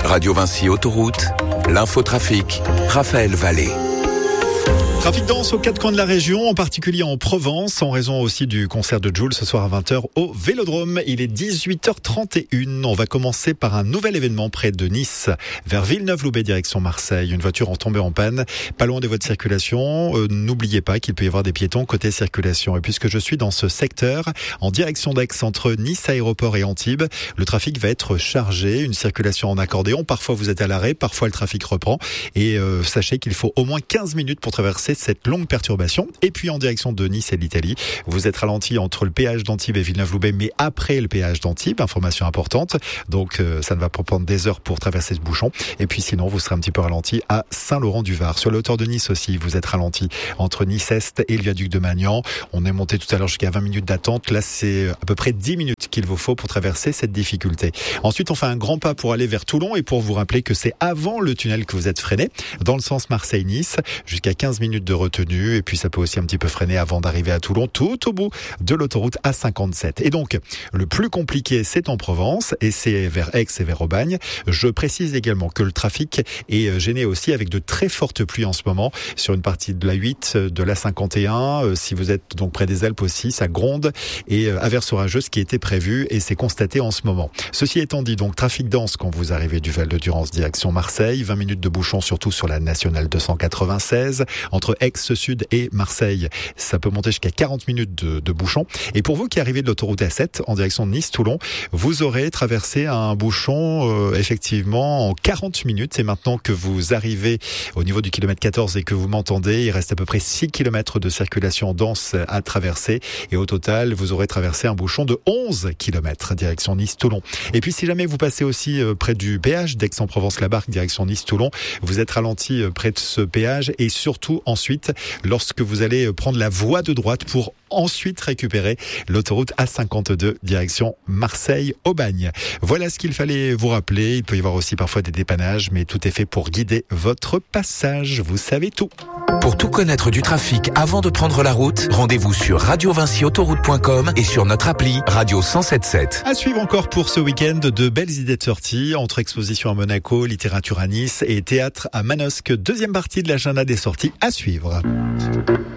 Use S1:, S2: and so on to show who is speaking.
S1: Radio Vinci Autoroute, l'infotrafic, Raphaël Vallée.
S2: Trafic dense aux quatre coins de la région, en particulier en Provence, en raison aussi du concert de Jul ce soir à 20h au Vélodrome. Il est 18h31. On va commencer par un nouvel événement près de Nice, vers Villeneuve-Loubet, direction Marseille. Une voiture en tombée en panne, pas loin de votre circulation. N'oubliez pas qu'il peut y avoir des piétons côté circulation. Et puisque je suis dans ce secteur, en direction d'Aix, entre Nice Aéroport et Antibes, le trafic va être chargé. Une circulation en accordéon. Parfois vous êtes à l'arrêt, parfois le trafic reprend. Et sachez qu'il faut au moins 15 minutes pour traverser cette longue perturbation. Et puis en direction de Nice et l'Italie, vous êtes ralenti entre le péage d'Antibes et Villeneuve-Loubet, mais après le péage d'Antibes, information importante. Donc ça ne va pas prendre des heures pour traverser ce bouchon. Et puis sinon, vous serez un petit peu ralenti à Saint-Laurent-du-Var. Sur la hauteur de Nice aussi, vous êtes ralenti entre Nice-Est et le viaduc de Magnan. On est monté tout à l'heure jusqu'à 20 minutes d'attente. Là, c'est à peu près 10 minutes qu'il vous faut pour traverser cette difficulté. Ensuite, on fait un grand pas pour aller vers Toulon et pour vous rappeler que c'est avant le tunnel que vous êtes freiné, dans le sens Marseille-Nice, jusqu'à 15 minutes de retenue. Et puis, ça peut aussi un petit peu freiner avant d'arriver à Toulon, tout au bout de l'autoroute A57. Et donc, le plus compliqué, c'est en Provence et c'est vers Aix et vers Aubagne. Je précise également que le trafic est gêné aussi avec de très fortes pluies en ce moment sur une partie de la 8, de la 51. Si vous êtes donc près des Alpes aussi, ça gronde et averse orageuse qui était prévue et c'est constaté en ce moment. Ceci étant dit, donc trafic dense quand vous arrivez du Val de Durance direction Marseille, 20 minutes de bouchon surtout sur la nationale 296 entre Aix-Sud et Marseille. Ça peut monter jusqu'à 40 minutes de bouchon. Et pour vous qui arrivez de l'autoroute A7 en direction de Nice-Toulon, vous aurez traversé un bouchon effectivement en 40 minutes. Et maintenant que vous arrivez au niveau du kilomètre 14 et que vous m'entendez, il reste à peu près 6 km de circulation dense à traverser. Et au total, vous aurez traversé un bouchon de 11 km direction Nice-Toulon. Et puis si jamais vous passez aussi près du péage d'Aix-en-Provence-la-Barque direction Nice-Toulon, vous êtes ralenti près de ce péage et surtout ensuite lorsque vous allez prendre la voie de droite pour ensuite récupérer l'autoroute A52 direction Marseille-Aubagne. Voilà ce qu'il fallait vous rappeler. Il peut y avoir aussi parfois des dépannages, mais tout est fait pour guider votre passage. Vous savez tout.
S1: Pour tout connaître du trafic avant de prendre la route, rendez-vous sur radiovinciautoroute.com et sur notre appli Radio 107.7.
S2: À suivre encore pour ce week-end de belles idées de sorties entre exposition à Monaco, littérature à Nice et théâtre à Manosque. Deuxième partie de l'agenda des sorties à suivre.